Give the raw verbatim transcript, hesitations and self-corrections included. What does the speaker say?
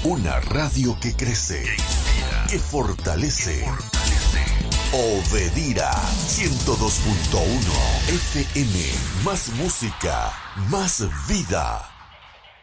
Una radio que crece, que inspira, que fortalece. Que fortalece. Obedira ciento dos punto uno F M. Más música, más vida.